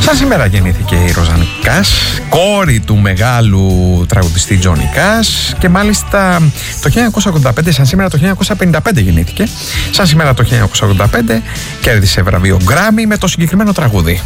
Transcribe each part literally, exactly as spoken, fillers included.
Σαν σήμερα γεννήθηκε η Ροζάν Κάς, κόρη του μεγάλου τραγουδιστή Τζόνι Κάς, και μάλιστα το χίλια εννιακόσια ογδόντα πέντε, σαν σήμερα το χίλια εννιακόσια πενήντα πέντε γεννήθηκε. Σαν σήμερα το χίλια εννιακόσια ογδόντα πέντε κέρδισε βραβείο Γκράμι με το συγκεκριμένο τραγούδι.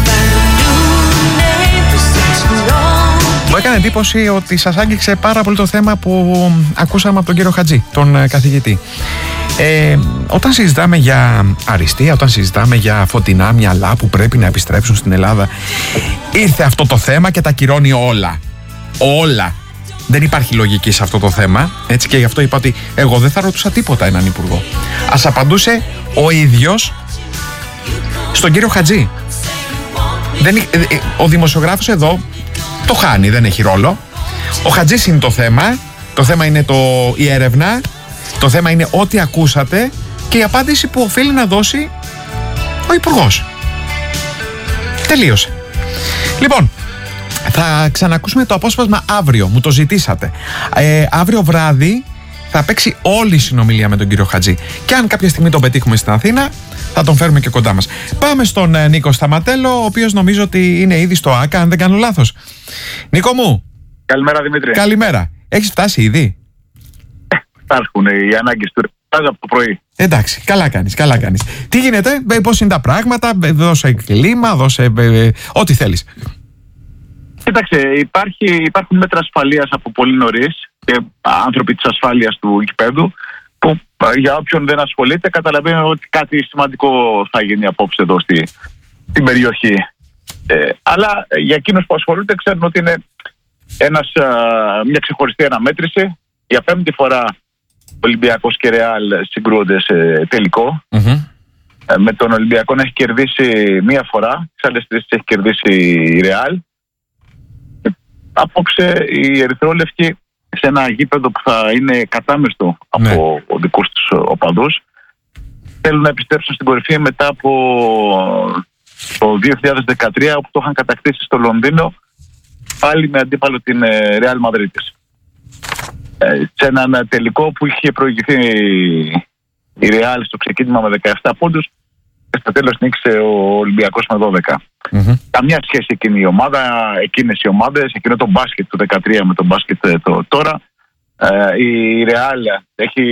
Μου έκανε εντύπωση ότι σας άγγιξε πάρα πολύ το θέμα που ακούσαμε από τον κύριο Χατζή, τον καθηγητή. Ε, όταν συζητάμε για αριστεία, όταν συζητάμε για φωτεινά μυαλά που πρέπει να επιστρέψουν στην Ελλάδα, ήρθε αυτό το θέμα και τα κυρώνει όλα. Όλα. Δεν υπάρχει λογική σε αυτό το θέμα. Έτσι, και γι' αυτό είπα ότι εγώ δεν θα ρωτούσα τίποτα έναν υπουργό. Ας απαντούσε ο ίδιος στον κύριο Χατζή. Δεν, ο δημοσιογράφος εδώ το χάνει, δεν έχει ρόλο. Ο Χατζής είναι το θέμα. Το θέμα είναι το, η έρευνα. Το θέμα είναι ό,τι ακούσατε και η απάντηση που οφείλει να δώσει ο υπουργός. Τελείωσε. Λοιπόν, θα ξανακούσουμε το απόσπασμα αύριο. Μου το ζητήσατε. Ε, αύριο βράδυ θα παίξει όλη η συνομιλία με τον κύριο Χατζή. Και αν κάποια στιγμή τον πετύχουμε στην Αθήνα, θα τον φέρουμε και κοντά μας. Πάμε στον ε, Νίκο Σταματέλο, ο οποίος νομίζω ότι είναι ήδη στο ΆΚΑ, αν δεν κάνω λάθος. Νίκο μου. Καλημέρα, Δημήτρη. Καλημέρα. Έχεις φτάσει ήδη? Υπάρχουν οι ανάγκες του ρεπορτάζ από το πρωί. Εντάξει, καλά κάνεις, καλά κάνεις. Τι γίνεται, πώς είναι τα πράγματα, δώσε κλίμα, δώσε ε, ό,τι θέλεις. Κοίταξε, υπάρχει, υπάρχουν μέτρα ασφαλείας από πολύ νωρίς και άνθρωποι της ασφάλειας του γηπέδου που για όποιον δεν ασχολείται καταλαβαίνει ότι κάτι σημαντικό θα γίνει απόψε εδώ στη, στην περιοχή. Ε, αλλά για εκείνους που ασχολούνται ξέρουν ότι είναι ένας, α, μια ξεχωριστή αναμέτρηση. Για πέμπτη φορά Ολυμπιακός και Ρεάλ συγκρούονται σε τελικό. Mm-hmm. Ε, με τον Ολυμπιακό να έχει κερδίσει μία φορά, τις άλλες τρεις έχει κερδίσει η Ρεάλ. Απόψε οι ερυθρόλευκοι σε ένα γήπεδο που θα είναι κατάμεστο από ναι. δικούς τους οπαδούς θέλουν να επιστρέψουν στην κορυφή μετά από το δύο χιλιάδες δεκατρία, όπου το είχαν κατακτήσει στο Λονδίνο, πάλι με αντίπαλο την Ρεάλ Μαδρίτης. Σε έναν τελικό που είχε προηγηθεί η Ρεάλ στο ξεκίνημα με δεκαεπτά πόντους και στο τέλος νίκησε ο Ολυμπιακός με δώδεκα. Mm-hmm. Καμιά σχέση εκείνη η ομάδα, εκείνες οι ομάδες, εκείνο το μπάσκετ του δεκατρία με το μπάσκετ το, τώρα. Ε, η Ρεάλ έχει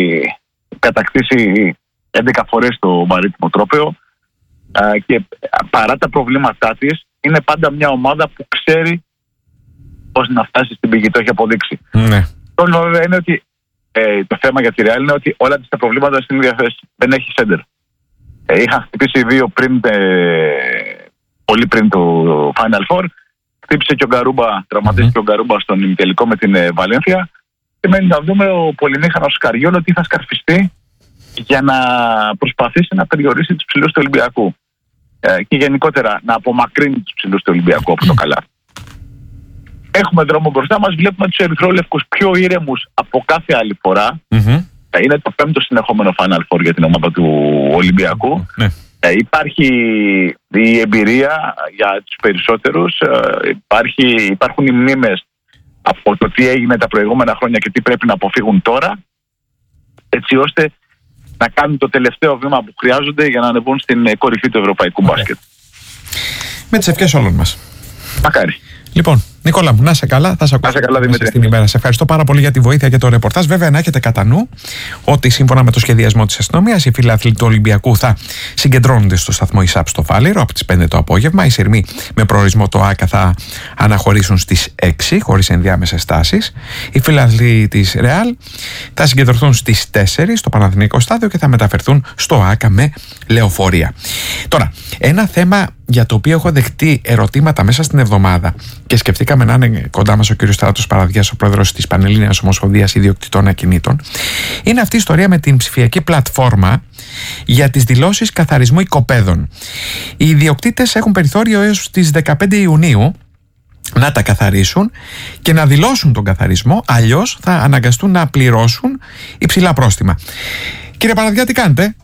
κατακτήσει έντεκα φορές το μαρίτιμο τρόπαιο ε, και παρά τα προβλήματά της είναι πάντα μια ομάδα που ξέρει πώς να φτάσει στην πηγή, το έχει αποδείξει. Mm-hmm. Το λόγο είναι ότι ε, το θέμα για τη Ρεάλ είναι ότι όλα τα προβλήματα στην ίδια θέση. Δεν έχει σέντερ. Ε, είχαν χτυπήσει δύο πριν, ε, πολύ πριν το Final Four. Χτύπησε και ο Γκαρούμπα, τραυματίστηκε mm-hmm. ο Γκαρούμπα στον ημιτελικό με την ε, Βαλένθια. Και μένει να δούμε ο πολυμήχανος Σκαριόλο τι θα σκαρφιστεί για να προσπαθήσει να περιορίσει τους ψηλούς του Ολυμπιακού. Ε, και γενικότερα να απομακρύνει τους ψηλούς του Ολυμπιακού από το καλάθι. Έχουμε δρόμο μπροστά μας, βλέπουμε τους ερυθρόλευκους πιο ήρεμους από κάθε άλλη φορά. Mm-hmm. Είναι το πέμπτο συνεχόμενο Final Four για την ομάδα του Ολυμπιακού. Mm-hmm. Ε, υπάρχει η εμπειρία για τους περισσότερους. Ε, υπάρχει, υπάρχουν οι μνήμες από το τι έγινε τα προηγούμενα χρόνια και τι πρέπει να αποφύγουν τώρα, έτσι ώστε να κάνουν το τελευταίο βήμα που χρειάζονται για να ανεβούν στην κορυφή του ευρωπαϊκού okay. μπάσκετ. Με τις ευχές όλων μας. Μακάρι. Λοιπόν, Νικόλα μου, να είσαι καλά. Θα σε ακούσω στην ημέρα. Σε ευχαριστώ πάρα πολύ για τη βοήθεια και το ρεπορτάζ. Βέβαια, να έχετε κατά νου ότι σύμφωνα με το σχεδιασμό της αστυνομίας, οι φίλαθλοι του Ολυμπιακού θα συγκεντρώνονται στο σταθμό ΙΣΑΠ στο Φάληρο από τις πέντε το απόγευμα. Οι σειρμοί με προορισμό το ΆΚΑ θα αναχωρήσουν στις έξι, χωρίς ενδιάμεσες στάσεις. Οι φίλαθλοι της Ρεάλ θα συγκεντρωθούν στις τέσσερις στο Παναθηναϊκό Στάδιο και θα μεταφερθούν στο ΆΚΑ με λεωφορεία. Τώρα, ένα θέμα για το οποίο έχω δεχτεί ερωτήματα μέσα στην εβδομάδα και σκεφτήκαμε να είναι κοντά μας ο κ. Στράτος Παραδιάς, ο πρόεδρος της Πανελλήνιας Ομοσπονδίας Ιδιοκτητών Ακινήτων, είναι αυτή η ιστορία με την ψηφιακή πλατφόρμα για τις δηλώσεις καθαρισμού οικοπαίδων. Οι ιδιοκτήτες έχουν περιθώριο έως τις δεκαπέντε Ιουνίου να τα καθαρίσουν και να δηλώσουν τον καθαρισμό, αλλιώς θα αναγκαστούν να πληρώσουν υψηλά πρόστιμα. Κύριε Παραδιά, τι κάνετε?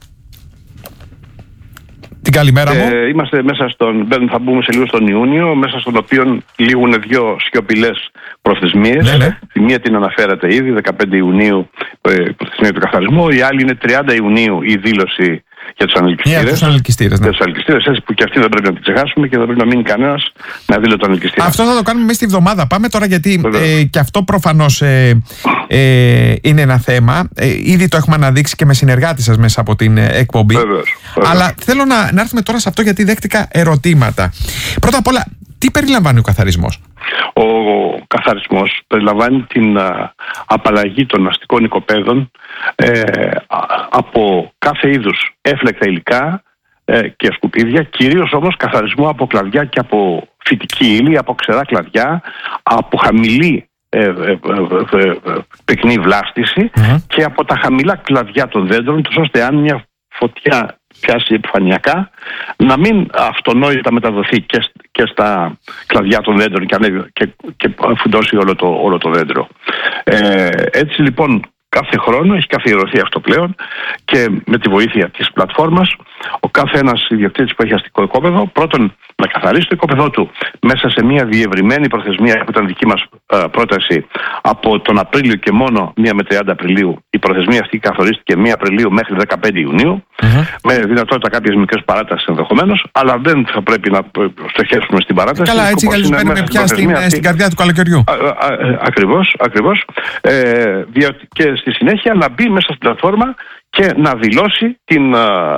Την καλημέρα μου. Ε, είμαστε μέσα στον, θα μπούμε σε λίγο στον Ιούνιο, μέσα στον οποίο λήγουν δύο σιωπηλές προθεσμίες. Ναι, ναι. Τη μία την αναφέρατε ήδη, δεκαπέντε Ιουνίου, ε, προθεσμία του καθαρισμού. Η άλλη είναι τριάντα Ιουνίου η δήλωση για τους ανελκυστήρες. Για τους ανελκυστήρες, ναι. Για τους ανελκυστήρες, έτσι που και αυτή δεν πρέπει να την ξεχάσουμε και δεν πρέπει να μείνει κανένας με αδίλωτο ανελκυστήρα. Αυτό θα το κάνουμε μέσα στη βδομάδα. Πάμε τώρα γιατί ε, και αυτό προφανώς ε, ε, είναι ένα θέμα. Ε, ήδη το έχουμε αναδείξει και με συνεργάτη σας μέσα από την ε, εκπομπή. Βεβαίως, βεβαίως. Αλλά θέλω να, να έρθουμε τώρα σε αυτό γιατί δέχτηκα ερωτήματα. Πρώτα απ' όλα, τι περιλαμβάνει ο καθαρισμός? Ο καθαρισμός περιλαμβάνει την α, απαλλαγή των αστικών οικοπαίδων ε, α, από κάθε είδους έφλεκτα υλικά ε, και σκουπίδια, κυρίως όμως καθαρισμό από κλαδιά και από φυτική ύλη, από ξερά κλαδιά, από χαμηλή ε, ε, ε, ε, πυκνή βλάστηση mm-hmm. και από τα χαμηλά κλαδιά των δέντρων, τους ώστε αν μια φωτιά πιάσει επιφανειακά, να μην αυτονόητα μεταδοθεί και, και στα κλαδιά των δέντρων και, ανέβει, και, και φουντώσει όλο το, όλο το δέντρο. Ε, έτσι λοιπόν κάθε χρόνο έχει καθιερωθεί αυτό πλέον και με τη βοήθεια της πλατφόρμας ο κάθε ένας ιδιοκτήτης που έχει αστικό οικόπεδο πρώτον να καθαρίσει το οικόπεδό του μέσα σε μια διευρυμένη προθεσμία που ήταν δική μας ε, πρόταση από τον Απρίλιο και μόνο μία με τριάντα Απριλίου. Η προθεσμία αυτή καθορίστηκε μία Απριλίου μέχρι δεκαπέντε Ιουνίου mm-hmm. με δυνατότητα κάποιες μικρές παράτασεις ενδεχομένως, αλλά δεν θα πρέπει να στοχεύσουμε στην παράταση. Καλά, έτσι καλώς παίρνουμε πια στην, στην καρδιά του καλοκαιριού. Ακριβώς, ακριβώς. Ε, και στη συνέχεια να μπει μέσα στην πλατφόρμα και να δηλώσει την...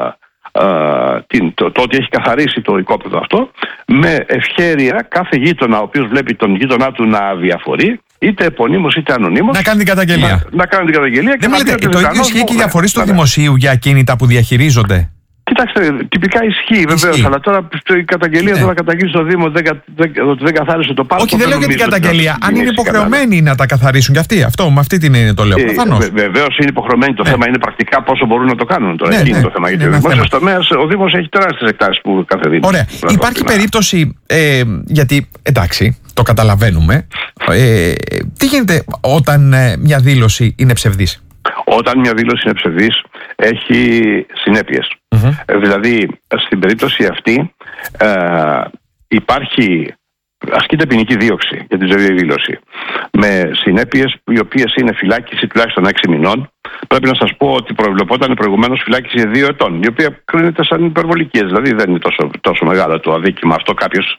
Uh, την, το, το ότι έχει καθαρίσει το οικόπεδο αυτό με ευχέρεια κάθε γείτονα ο οποίος βλέπει τον γείτονά του να διαφορεί είτε επωνύμως είτε ανωνύμως να κάνει την καταγγελία να, να κάνει την καταγγελία. Δεν και λέτε, το ίδιο ισχύει και για φορείς του δημοσίου για ακίνητα που διαχειρίζονται? Κοιτάξτε, τυπικά ισχύει βεβαίως, αλλά τώρα η καταγγελία ναι. τώρα καταγγείλει στο Δήμο ότι δεν, δεν, δεν καθάρισε το πάρκο. Όχι, δεν λέω για την καταγγελία. Αν είναι υποχρεωμένοι να τα καθαρίσουν κι αυτοί, αυτό, με αυτή την έννοια το λέω. Ε, Βεβαίως είναι υποχρεωμένοι. Το ναι. θέμα είναι πρακτικά πόσο μπορούν να το κάνουν τώρα. Ναι, Εκεί ναι, είναι το θέμα. Γιατί ο, τομέας, ο Δήμος έχει τεράστιες εκτάσεις που κάθε Δήμος. Ωραία. Υπάρχει περίπτωση, ε, γιατί εντάξει, το καταλαβαίνουμε, ε, τι γίνεται όταν ε, μια δήλωση είναι ψευδής? Όταν μια δήλωση είναι ψευδής, έχει συνέπειες. Mm-hmm. Ε, δηλαδή, στην περίπτωση αυτή ε, υπάρχει, ασκείται ποινική δίωξη για τη ζωηρή δήλωση. Με συνέπειες οι οποίες είναι φυλάκιση τουλάχιστον έξι μηνών. Πρέπει να σας πω ότι προβλεπόταν προηγουμένως φυλάκιση για δύο ετών, η οποία κρίνεται σαν υπερβολική. Δηλαδή δεν είναι τόσο, τόσο μεγάλο το αδίκημα αυτό κάποιος.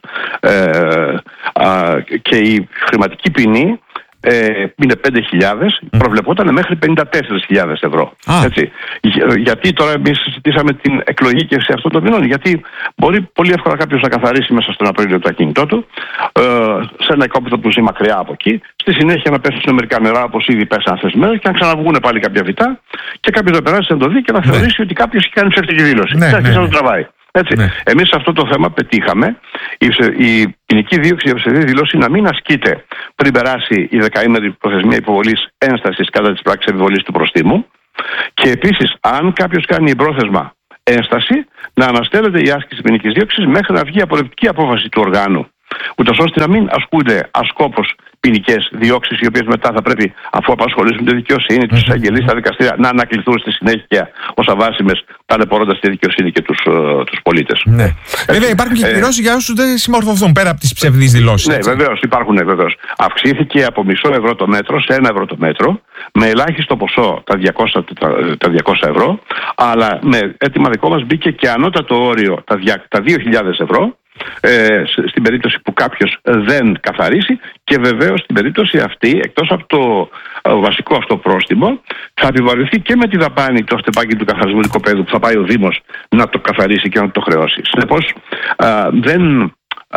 Ε, α, και η χρηματική ποινή Ε, είναι πέντε χιλιάδες, mm. προβλεπόταν μέχρι πενήντα τέσσερις χιλιάδες ευρώ. Ah. Έτσι. Για, γιατί τώρα εμείς συζητήσαμε την εκλογήκευση αυτών των ποινών? Γιατί μπορεί πολύ εύκολα κάποιος να καθαρίσει μέσα στον Απρίλιο το ακίνητό του, ε, σε ένα οικόπεδο που ζει μακριά από εκεί, στη συνέχεια να πέσουν μερικά νερά όπως ήδη πέσαν αυτές τις μέρες και να ξαναβγούν πάλι κάποια βυτά και κάποιος να περάσει να το δει και να θεωρήσει ναι. ότι κάποιος έχει κάνει ψεύτικη δήλωση. Ναι, και αρχίσει ναι, να το τραβάει. Έτσι. Ναι. Εμείς σε αυτό το θέμα πετύχαμε η, η ποινική δίωξη για ψευδή δήλωση να μην ασκείται πριν περάσει η δεκαήμερη προθεσμία υποβολής ένστασης κατά της πράξης επιβολής του προστίμου και επίσης αν κάποιος κάνει εμπρόθεσμα ένσταση να αναστέλλεται η άσκηση ποινικής δίωξης μέχρι να βγει απορριπτική απόφαση του οργάνου, ούτως ώστε να μην ασκούνται ασκόπως ποινικές διώξεις, οι οποίες μετά θα πρέπει, αφού απασχολήσουν τη δικαιοσύνη, τους εισαγγελείς, τα δικαστήρια, να ανακληθούν στη συνέχεια ως αβάσιμες, ταλαιπωρώντας τη δικαιοσύνη και τους, uh, τους πολίτες. Ναι. Βέβαια, υπάρχουν και κυρώσεις ε, για όσους δεν συμμορφωθούν πέρα από τις ψευδείς δηλώσεις. Ναι, βεβαίως, υπάρχουν, βεβαίως. Αυξήθηκε από μισό ευρώ το μέτρο σε ένα ευρώ το μέτρο, με ελάχιστο ποσό τα διακόσια, τα διακόσια ευρώ, αλλά με έτοιμα δικό μας μπήκε και ανώτατο όριο τα, τα δύο χιλιάδες ευρώ. Ε, στην περίπτωση που κάποιος δεν καθαρίσει και βεβαίως στην περίπτωση αυτή εκτός από το ε, βασικό αυτό πρόστιμο θα επιβαρυνθεί και με τη δαπάνη το χτεπάκι του καθαρισμού του οικοπαίδου που θα πάει ο Δήμος να το καθαρίσει και να το χρεώσει. Συνεπώς ε, δεν, ε,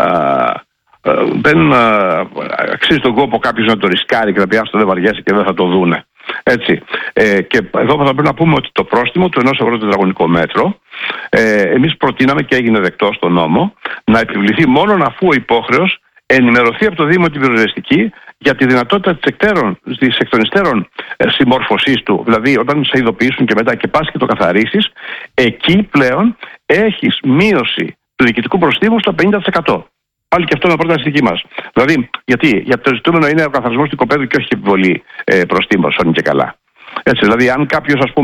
ε, δεν ε, αξίζει τον κόπο κάποιος να το ρισκάρει και να πει άστο δεν βαριέσαι και δεν θα το δούνε. Έτσι. Ε, και εδώ θα πρέπει να πούμε ότι το πρόστιμο του ενός ευρώ τετραγωνικό μέτρο ε, εμείς προτείναμε και έγινε δεκτό στο νόμο να επιβληθεί μόνο αφού ο υπόχρεος ενημερωθεί από το Δήμο την πυροσβεστική για τη δυνατότητα της, εκτέρων, της εκ των υστέρων ε, συμμόρφωσής του. Δηλαδή όταν σε ειδοποιήσουν και μετά και πας και το καθαρίσεις, εκεί πλέον έχεις μείωση του διοικητικού προστίμου στο πενήντα τοις εκατό. Πάλι και αυτό είναι πρόταση δική μας. Δηλαδή, γιατί, γιατί το ζητούμενο είναι ο καθαρισμός του οικοπαίδου και όχι επιβολή ε, προστίμων, όνει και καλά. Έτσι, δηλαδή, αν κάποιος, ας πούμε,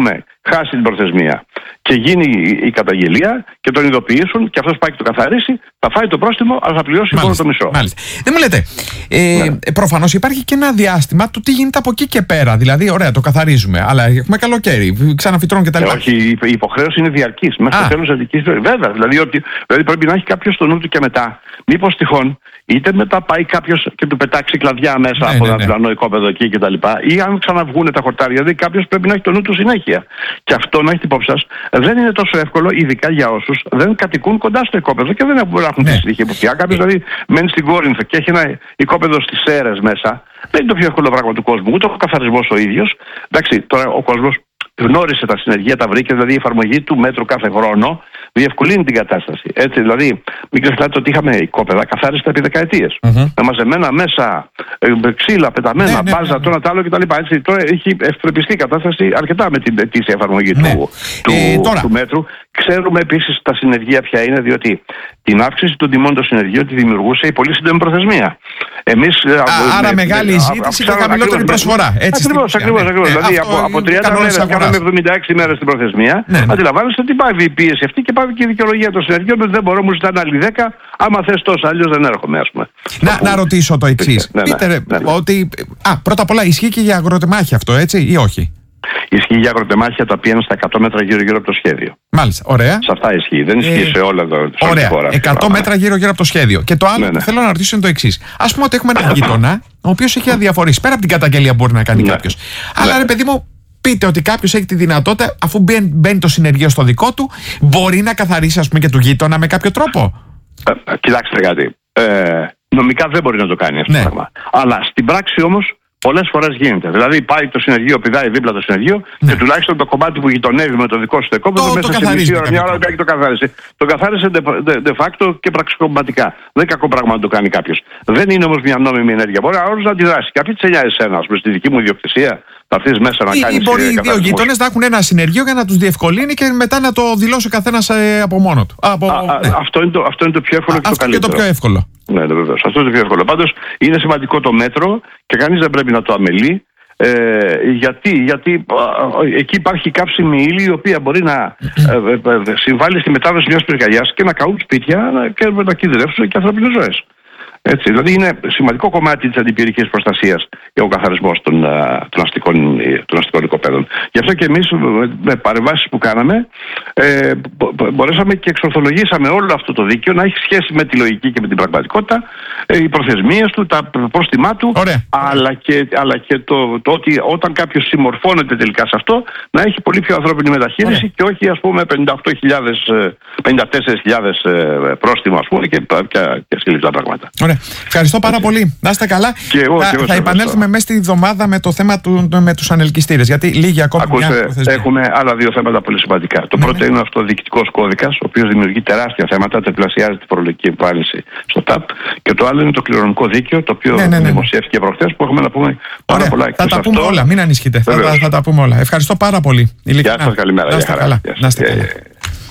χάσει την προθεσμία και γίνει η καταγγελία και τον ειδοποιήσουν και αυτός πάει και το καθαρίσει, θα φάει το πρόστιμο, αλλά θα πληρώσει μόνο το μισό. Μάλιστα. Δεν μου λέτε, ε, ναι. προφανώς υπάρχει και ένα διάστημα του τι γίνεται από εκεί και πέρα. Δηλαδή, ωραία, το καθαρίζουμε, αλλά έχουμε καλοκαίρι, ξαναφυτρώνουν κτλ. Ε, όχι, η υποχρέωση είναι διαρκής. Μέχρι το τέλος της δικής. Βέβαια, δηλαδή, ότι, δηλαδή πρέπει να έχει κάποιος στο νου του και μετά. Μήπως τυχόν, είτε μετά πάει κάποιος και του πετάξει κλαδιά μέσα ναι, από ναι, ένα διπλανό ναι. οικόπεδο εκεί κτλ. Ή αν ξαναβγούνε τα χορτάρια, δηλαδή κάποιος πρέπει να έχει το νου του συνέχεια. Και αυτό να έχει την υπόψη σας, δεν είναι τόσο εύκολο, ειδικά για όσους δεν κατοικούν κοντά στο οικόπεδο και δεν έχουν ναι. τη συνήθεια που πια. Κάποιος δηλαδή μένει στην Κόρινθο και έχει ένα οικόπεδο στις Σέρρες μέσα. Δεν είναι το πιο εύκολο πράγμα του κόσμου, ούτε ο καθαρισμός ο ίδιος. Εντάξει, τώρα ο κόσμος γνώρισε τα συνεργεία, τα βρήκε, δηλαδή η εφαρμογή του μέτρου κάθε χρόνο διευκολύνει την κατάσταση. Έτσι, δηλαδή, μην ξεχνάτε ότι είχαμε οικόπεδα καθάριστα επί δεκαετίες. Mm-hmm. Με μαζεμένα μέσα, ε, ξύλα, πεταμένα, ναι, μπάζα, ναι, ναι. το ένα τ' άλλο κτλ. Έτσι, τώρα έχει ευτρεπιστεί η κατάσταση αρκετά με την ετήσια εφαρμογή ναι. του, του, ε, τώρα. του μέτρου. Ξέρουμε επίσης τα συνεργεία ποια είναι, διότι την αύξηση των τιμών των συνεργείων τη δημιουργούσε η πολύ σύντομη προθεσμία. Εμείς, Α, άρα με, μεγάλη με, ζήτηση και χαμηλότερη προσφορά. Ακριβώς, ακριβώς. Δηλαδή από τριάντα μέρες κάναμε εβδομήντα έξι μέρες την προθεσμία. Ναι, ναι. Αντιλαμβάνεστε ότι πάει η πίεση αυτή και πάει και η δικαιολογία των συνεργείων ότι δεν μπορώ, μου ζητάνε άλλοι δέκα. Άμα θες τόσο, αλλιώς δεν έρχομαι, ας πούμε. Να, να ρωτήσω το εξής. Ναι, ναι, ναι, ναι, ναι. Ότι, α, πρώτα απ' όλα ισχύει και για αγροτεμάχια αυτό, έτσι, ή όχι? Ισχύει για αγροτεμάχια τα οποία είναι στα εκατό μέτρα γύρω-γύρω από το σχέδιο. Μάλιστα, ωραία. Σε αυτά ισχύει. Δεν ισχύει ε... σε όλα τα ωραία. Χώρα, εκατό μέτρα γύρω-γύρω από το σχέδιο. Και το άλλο ναι, ναι. που θέλω να ρωτήσω είναι το εξής. Ας πούμε ότι έχουμε έναν γείτονα, ο οποίος έχει αδιαφορήσει. Πέρα από την καταγγελία που μπορεί να κάνει ναι. κάποιος. Ναι. Αλλά ρε παιδί μου, πείτε ότι κάποιος έχει τη δυνατότητα, αφού μπαίνει, μπαίνει το συνεργείο στο δικό του, μπορεί να καθαρίσει, ας πούμε, και του γείτονα με κάποιο τρόπο. Ε, κοιτάξτε κάτι. Ε, νομικά δεν μπορεί να το κάνει αυτό ναι. το πράγμα. Αλλά στην πράξη όμως. Πολλές φορές γίνεται. Δηλαδή πάει το συνεργείο, πηδάει δίπλα το συνεργείο ναι. και τουλάχιστον το κομμάτι που γειτονεύει με το δικό σου οικόπεδο μέσα σε μισή ώρα, μια ώρα και το καθάρισε. Το καθάρισε de, de, de facto και πραξικοπηματικά. Δεν είναι κακό πράγμα να το κάνει κάποιος. Δεν είναι όμως μια νόμιμη ενέργεια. Μπορεί να αντιδράσει. Κάποιοι τσελιάζει εσένα, ας πούμε, στη δική μου ιδιοκτησία. Θα έρθεις μέσα να κάνεις. Ή μπορεί οι δύο γείτονες να έχουν ένα συνεργείο για να τους διευκολύνει και μετά να το δηλώσει ο καθένας ε, από μόνο του. Από, α, ναι. αυτό, είναι το, αυτό είναι το πιο εύκολο α, και το καλύτερο. Αυτό είναι το πιο εύκολο. Ναι, ναι, βεβαίως. Αυτό είναι το πιο εύκολο. Πάντως είναι σημαντικό το μέτρο και κανείς δεν πρέπει να το αμελεί. Ε, γιατί, γιατί ε, εκεί υπάρχει κάψιμη ύλη η οποία μπορεί να ε, ε, ε, συμβάλλει στη μετάδοση μιας πυρκαγιάς και να καούν σπίτια και να κινδυνεύσουν και ανθρώπινες ζωές. Έτσι, δηλαδή είναι σημαντικό κομμάτι της αντιπυρικής προστασίας ο καθαρισμός των, των, αστικών, των αστικών οικοπαίδων. Γι' αυτό και εμείς με παρεμβάσεις που κάναμε ε, μπορέσαμε και εξορθολογήσαμε όλο αυτό το δίκαιο να έχει σχέση με τη λογική και με την πραγματικότητα, ε, οι προθεσμίες του, τα πρόστιμά του, αλλά και, αλλά και το, το ότι όταν κάποιος συμμορφώνεται τελικά σε αυτό να έχει πολύ πιο ανθρώπινη μεταχείριση. Ωραία. Και όχι ας πούμε πενήντα οκτώ χιλιάδες, πενήντα τέσσερις χιλιάδες πρόστιμο ας πούμε και, και, και σκυλικά πράγματα. Ωραία. Ευχαριστώ πάρα okay. πολύ. Να είστε καλά. Και εγώ, θα και εγώ θα επανέλθουμε μέσα στη εβδομάδα με το θέμα του, με τους ανελκυστήρες. Γιατί λίγη ακόμα Ακούστε, μια προθεσμία. Έχουμε άλλα δύο θέματα πολύ σημαντικά. Το ναι, πρώτο ναι. είναι αυτό ο διοικητικός κώδικας, ο οποίος δημιουργεί τεράστια θέματα, τριπλασιάζει τη φορολογική επιβάρυνση στο ΤΑΠ. Και το άλλο είναι το κληρονομικό δίκαιο, το οποίο ναι, ναι, ναι. δημοσιεύτηκε προχθές, που έχουμε να πούμε πάρα πολλά. Θα τα πούμε αυτό. όλα, μην ανησυχείτε. Θα, θα τα πούμε όλα. Ευχαριστώ πάρα πολύ. Γεια σας, καλημέρα. Να είστε καλά.